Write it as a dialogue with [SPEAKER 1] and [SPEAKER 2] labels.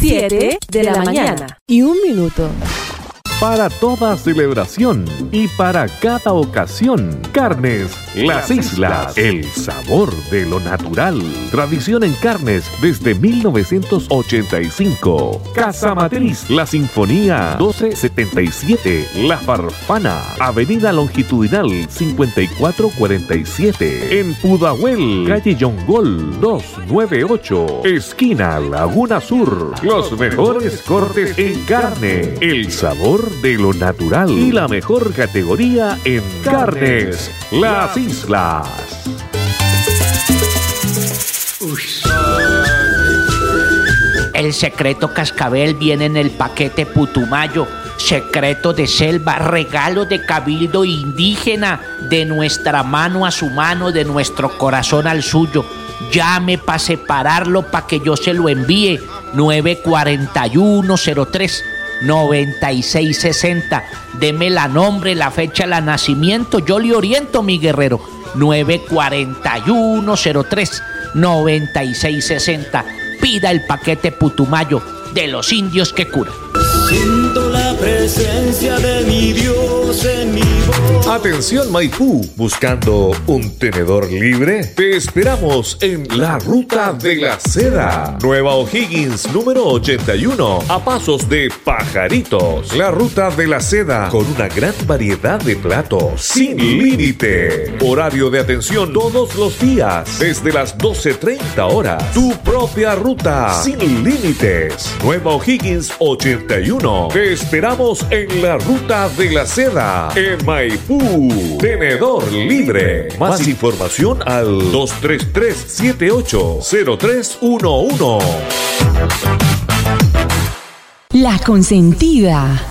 [SPEAKER 1] 7:01
[SPEAKER 2] Para toda celebración y para cada ocasión, Carnes Las Islas, el sabor de lo natural. Tradición en carnes desde 1985. Casa Matriz, La Sinfonía, 1277, La Farfana, Avenida Longitudinal 5447, en Pudahuel, calle Yongol 298, esquina Laguna Sur. Los mejores cortes en carne, el sabor de lo natural y la mejor categoría en Carnes Las Islas.
[SPEAKER 3] El secreto cascabel viene en el paquete Putumayo. Secreto de selva, regalo de cabildo indígena, de nuestra mano a su mano, de nuestro corazón al suyo. Llame para separarlo, para que yo se lo envíe. 941-03-9660. Deme la nombre, la fecha de nacimiento, yo le oriento, mi guerrero. 941-03-9660. Pida el paquete Putumayo de los indios que curan.
[SPEAKER 4] Siento la presencia de mi Dios en mi voz.
[SPEAKER 2] Atención Maipú, buscando un tenedor libre. Te esperamos en la Ruta de la Seda, Nueva O'Higgins número 81, a pasos de Pajaritos. La Ruta de la Seda, con una gran variedad de platos, sin límite. Horario de atención todos los días, desde las 12:30 horas. Tu propia ruta, sin límites. Nueva O'Higgins 81. Te esperamos en la Ruta de la Seda, en Maipú. Tenedor libre. Más información al 233-780311.
[SPEAKER 1] La Consentida.